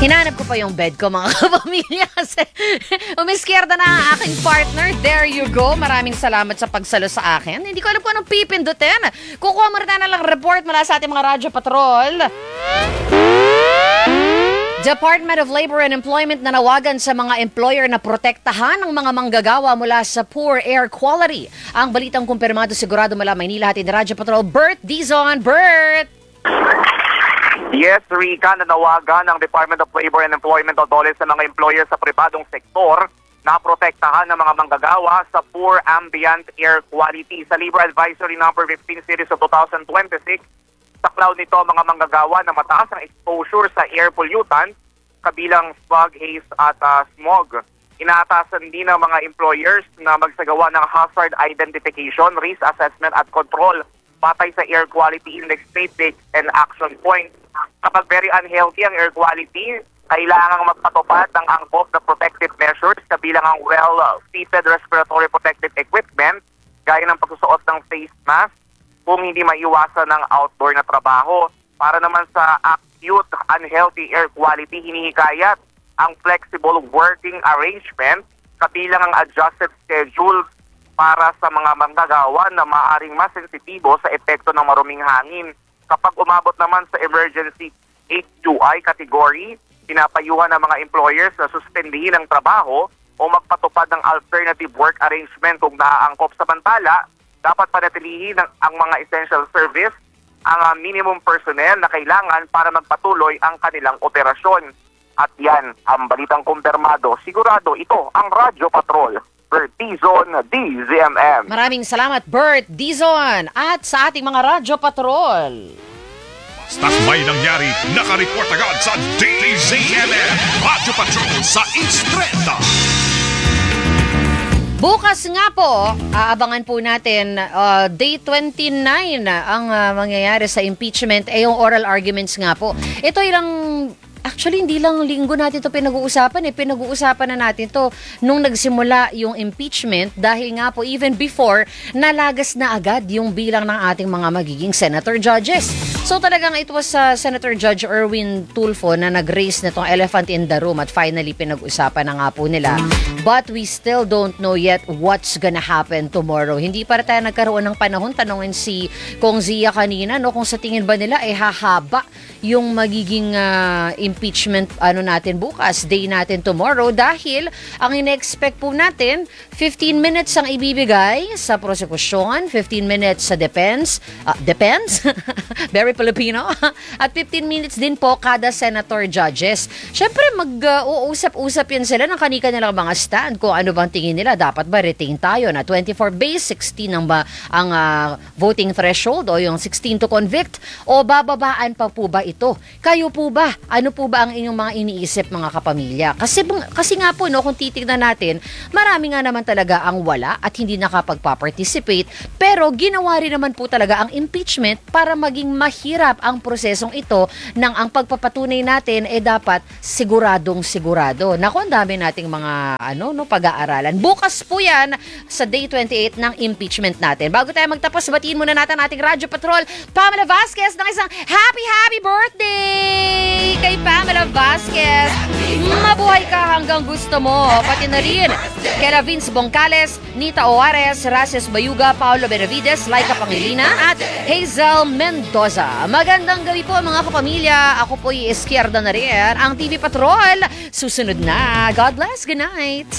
Hinanap ko pa yung bed ko, mga kapamilya, kasi umiskierda na ang aking partner. There you go. Maraming salamat sa pagsalo sa akin. Hindi ko alam kung anong pipindutin. Kukuha mo rin na lang report mula sa ating mga radyo patrol. Department of Labor and Employment nanawagan sa mga employer na protektahan ang mga manggagawa mula sa poor air quality. Ang balitang kumpirmado sigurado mula Maynila, hatid ni Radyo Patrol, Bert Dizon. Bert! Yes, Rika, nanawagan ng Department of Labor and Employment o DOLE sa mga employer sa pribadong sektor na protektahan ng mga manggagawa sa poor ambient air quality. Sa Labor Advisory No. 15 Series of 2026, saklaw nito mga manggagawa na mataas ang exposure sa air pollutant, kabilang smog, haze at smog. Inaatasan din ng mga employers na magsagawa ng hazard identification, risk assessment at control batay sa air quality index statistics and action points. Kapag very unhealthy ang air quality, kailangang magpatupad ng angkop na protective measures kabilang ang well-fitted respiratory protective equipment gaya ng pagsusuot ng face mask kung hindi maiwasan ng outdoor na trabaho. Para naman sa acute unhealthy air quality, hinihikayat ang flexible working arrangement kabilang ang adjusted schedule para sa mga manggagawa na maaaring mas sensitibo sa epekto ng maruming hangin. Kapag umabot naman sa emergency H2I category, pinapayuhan ng mga employers na suspendihin ang trabaho o magpatupad ng alternative work arrangement kung naaangkop. Samantala, dapat panatilihin ang mga essential service ang minimum personnel na kailangan para magpatuloy ang kanilang operasyon. At yan, ang balitang kumpirmado. Sigurado ito ang Radyo Patrol. Bert Dizon, DZMM. Maraming salamat, Bert Dizon. At sa ating mga radyo patrol. Basta't may nangyari, nakareport agad sa DZMM. Radyo Patrol sa Instreta. Bukas nga po, aabangan po natin, day 29 ang mangyayari sa impeachment, yung oral arguments nga po. Ito ilang... Actually, hindi lang linggo natin ito pinag-uusapan. Pinag-uusapan na natin to nung nagsimula yung impeachment dahil nga po even before, nalagas na agad yung bilang ng ating mga magiging senator judges. So talagang it was Senator Judge Erwin Tulfo na nag-raise na tong elephant in the room at finally pinag-usapan na nga po nila. But we still don't know yet what's gonna happen tomorrow. Hindi pa tayo nagkaroon ng panahon. Tanungin si Kong Zia kanina, no, kung sa tingin ba nila hahaba yung magiging impeachment natin bukas, day natin tomorrow, dahil ang ine-expect po natin 15 minutes ang ibibigay sa prosekusyon, 15 minutes sa defense, very Filipino, at 15 minutes din po kada senator judges. Syempre mag-uusap-usap yan sila ng kanika nilang mga stand kung ano bang tingin nila, dapat ba retain tayo na 24 base, 16 ang voting threshold o yung 16 to convict, o bababaan pa po ba ito? Kayo po ba? Ano po ba ang inyong mga iniisip, mga kapamilya? Kasi nga po, no, kung titignan natin, marami nga naman talaga ang wala at hindi nakapagpa-participate, pero ginawa rin naman po talaga ang impeachment para maging mahirap ang prosesong ito nang ang pagpapatunay natin dapat siguradong sigurado. Naku, ang dami nating mga pag-aaralan. Bukas po yan sa day 28 ng impeachment natin. Bago tayo magtapos, batiin muna natin ating Radyo Patrol, Pamela Vasquez, ng isang happy birthday kay Pamela Vasquez. Mabuhay ka hanggang gusto mo. Pati na rin kay Vince Boncales, Nita Oares, Races Bayuga, Paolo Benavides, Laika Pangilina at Hazel Mendoza. Magandang gabi po, mga kapamilya. Ako po i-Izquierda na rin ang TV Patrol. Susunod na. God bless. Good night.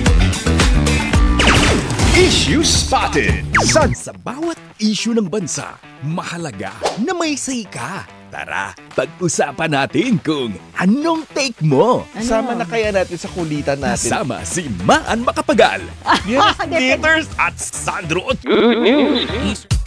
Issue Spotted. Sa bawat issue ng bansa, mahalaga na may say ka. Tara, pag-usapan natin kung anong take mo. Sama na kaya natin sa kulitan natin. Kasama si Maan Macapagal. Yes, Gators at Sandro.